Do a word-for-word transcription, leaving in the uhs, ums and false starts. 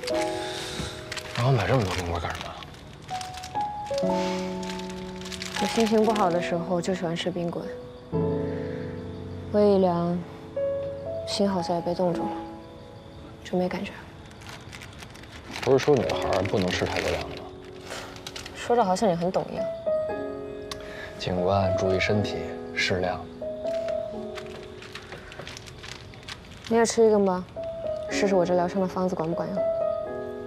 让我买这么多冰棍干什么？ 我心情不好的时候就喜欢吃冰棍，胃一凉，心好像也被冻住了，就没感觉。 不是说女孩不能吃太多凉的吗？ 说着好像你很懂一样。 警官注意身体，适量。 你也吃一根吧，试试我这疗伤的方子管不管用。